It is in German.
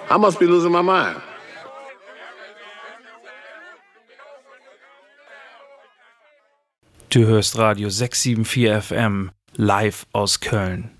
I must be losing my mind. Du hörst Radio 674 FM live aus Köln.